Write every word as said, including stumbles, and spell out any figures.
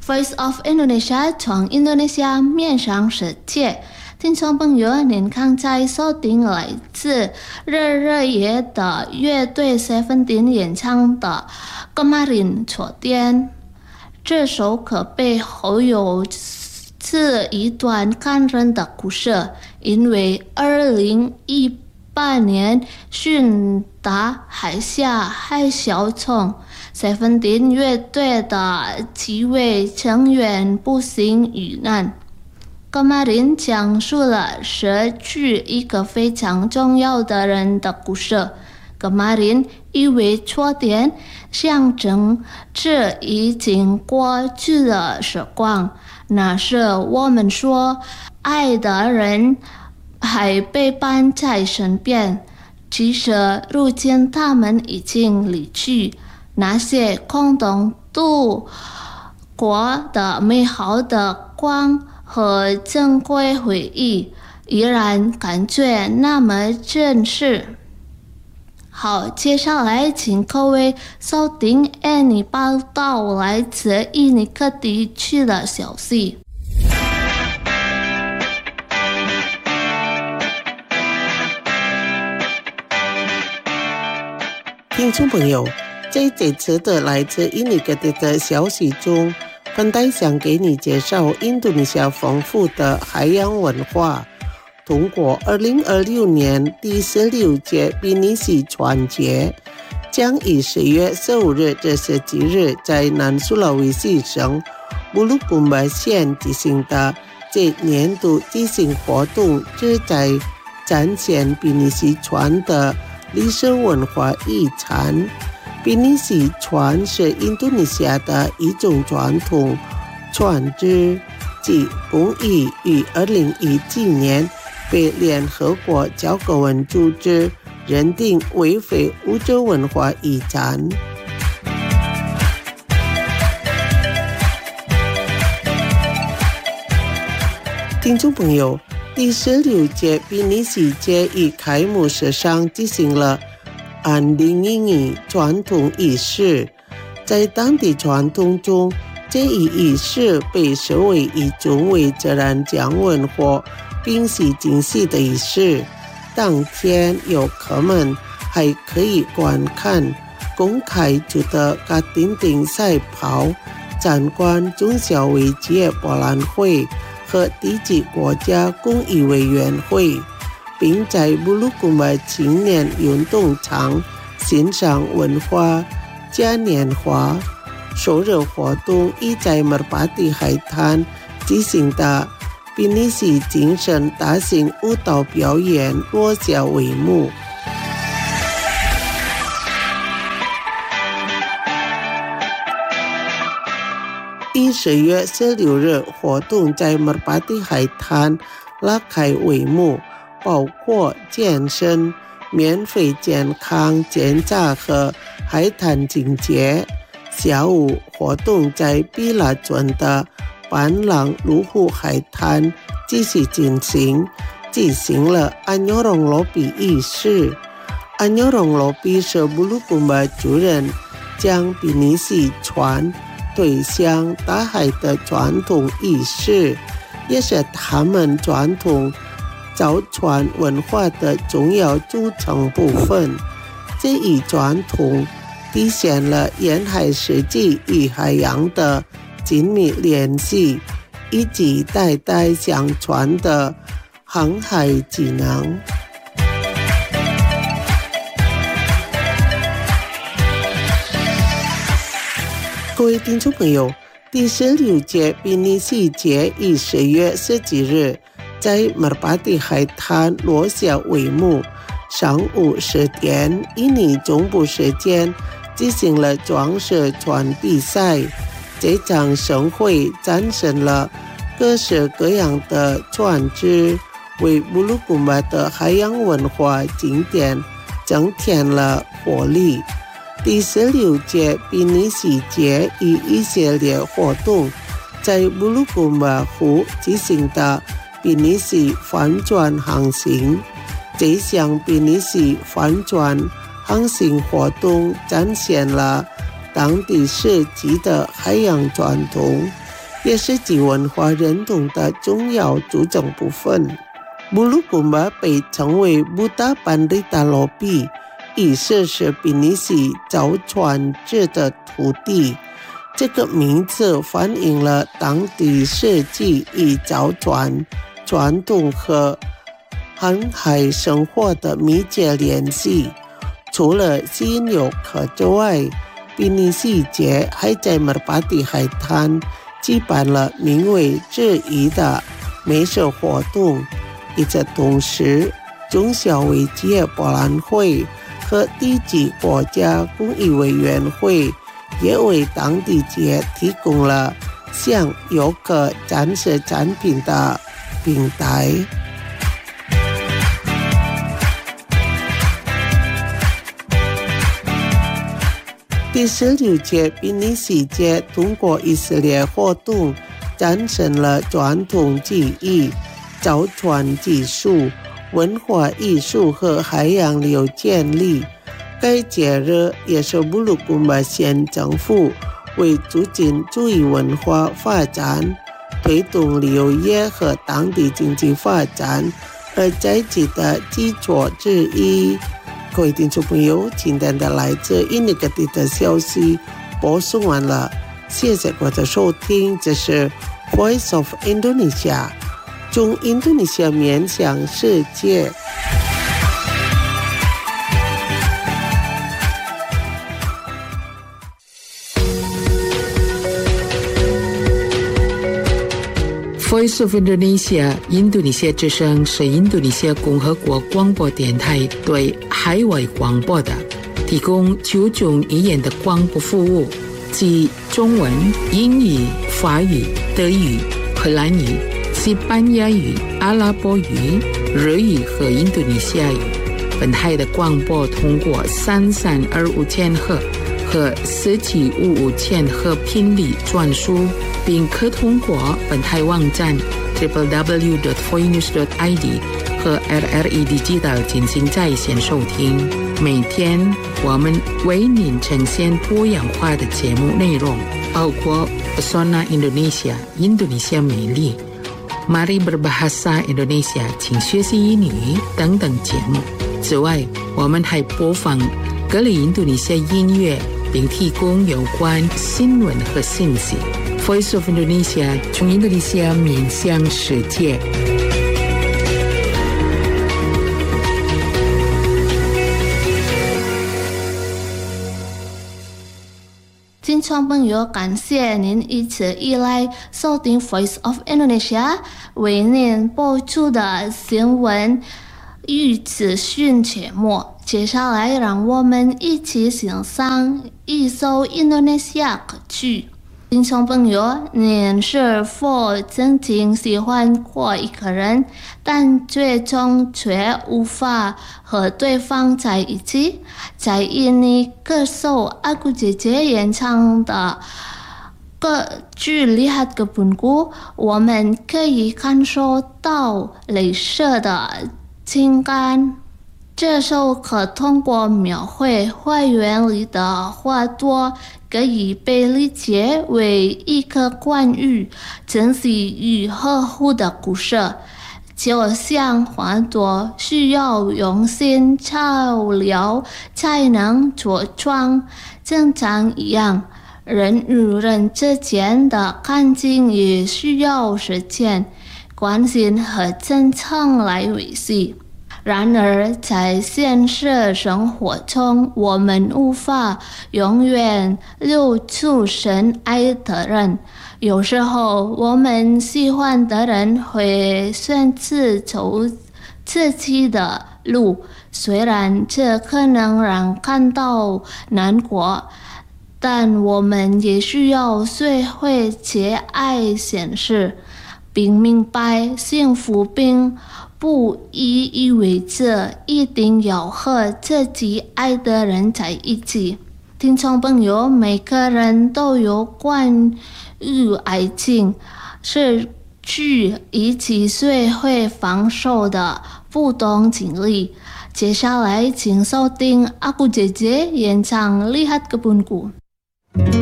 Voice of Indonesia 从印度尼西亚面向世界。听众朋友，您刚才收听来自热热野的乐队 Seventeen 演唱的《Kemarin》昨天。这首可被好友是一段感人的故事，因为二零一八年迅达海峡海啸中 Seventeen 乐队的几位成员不幸遇难。Kemarin 讲述了失去一个非常重要的人的故事。Kemarin 因为昨天象征着已经过去的时光，那是我们说爱的人还陪伴在身边，其实如今他们已经离去，那些空洞度过的美好的光和珍贵回忆依然感觉那么真实。好，接下来请各位收听印尼报道来自印尼各地区的消息。 听众朋友，在这次的来自印尼各地的消息中，本台想给你介绍印度尼西亚丰富的海洋文化。通过二零二六年第十六届比尼西船节，将于十月十五日至十七日在南苏拉威西省布鲁贡巴县举行的这年度举行活动，旨在展现比尼西船的历史文化遗产。比尼西船是印度尼西亚的一种传统船只，即工艺于二零一七年被联合国教科文组织认定为非物质文化遗产。听众朋友，第十六届比尼西节于开幕式上进行了安定英语传统仪式。在当地传统中，这一仪式被视为一种为自然降温或冰洗惊喜的仪式。当天游客们还可以观看公开组的嘎丁丁赛跑，参观中小微企业博览会和地级国家公益委员会，并在布鲁贡巴青年运动场欣赏文化嘉年华。首日活动已在马尔巴蒂海滩进行的比尼西精神大型舞蹈表演落下帷幕。以十月十六日活动在马尔巴蒂海滩拉开帷幕，包括健身、免费健康检查和海滩清洁。下午活动在比拉村的班朗卢湖海滩继续进行，进行了安妞隆罗比仪式。安妞隆罗比是布鲁贡巴族人将比尼西船推向大海的传统仪式，也是他们传统造船文化的重要组成部分。这一传统体现了沿海世纪与海洋的紧密联系，以及代代相传的航海技能。各位听众朋友，第十六届比尼西节于十月十七日在马尔巴蒂海滩落下帷幕。上午十点，印尼中部时间进行了装饰船比赛。这场盛会展现了各式各样的船只，为布鲁贡巴的海洋文化景点增添了活力。第十六届比尼西节以一系列活动在布鲁贡巴湖进行的比尼西帆船航行。这项比尼西帆船航行活动展现了当地世纪的海洋传统， 也是其文化认同的重要组成部分。布鲁古马被称为布达班里达罗比，意思是比尼西造船者的土地。这个名字反映了当地设计与造船传统和航海生活的密切联系。除了吸引游客之外，比尼西节还在马尔巴蒂海滩举办了名为之一的美食活动。与此同时，中小微企业博览会和地级国家公益委员会也为当地节提供了向游客展示产品的平台。第十六届比尼西节通过一系列活动展现了传统技艺、造船技术、文化艺术和海洋流建立。该节日也是布鲁古马县政府为促进族裔文化发展、推动旅游业和当地经济发展而在起的基础之一。各位听众朋友，今天的来自印尼各地的消息播送完了，谢谢各位的收听。这是 Voice of Indonesia， 从印度尼西亚面向世界。 Voice of Indonesia 印度尼西亚之声是印度尼西亚共和国广播电台对海外广播的，提供九种语言的广播服务，即中文、英语、法语、德语、荷兰语、西班牙语、阿拉伯语、日语和印度尼西亚语。本台的广播通过三三二五千赫和四七五五千赫频率转输，并可通过本台网站 double-u double-u double-u dot voinews dot i d 和 L R E Digital 进行在线收听。每天我们为您呈现多样化的节目内容，包括 Pesona Indonesia 印度尼西亚美丽、Mari Berbahasa Indonesia 请学习英语等等节目。此外，我们还播放各类印度尼西亚音乐，并提供有关新闻和信息。Voice of Indonesia 从印度尼西亚面向世界。 听众朋友，感谢您一直以来收听 Voice of Indonesia 为您播出的新闻与资讯节目。接下来，让我们一起欣赏一首印度尼西亚歌曲。听众朋友，您是否曾经喜欢过一个人，但最终却无法和对方在一起？在印尼歌手阿古姐姐演唱的歌剧《Lihat Kebunku》，我们可以感受到类似的情感。这首歌通过描绘花园里的花朵，可以被理解为一个关于珍惜与呵护的故事，就像花朵需要用心照料才能茁壮成长一样，人与人之间的感情也需要时间、关心和真诚来维系。然而，在现实生活中，我们无法永远留住深爱的人。有时候，我们喜欢的人会选择走自己的路，虽然这可能让人感到难过，但我们也需要学会节哀现实，并明白幸福并不意味着一定要和自己爱的人在一起。听众朋友，每个人都有关于爱情、失去以及学会放手的不同经历。接下来，请收听阿古姐姐演唱《Lihat Kebunku》。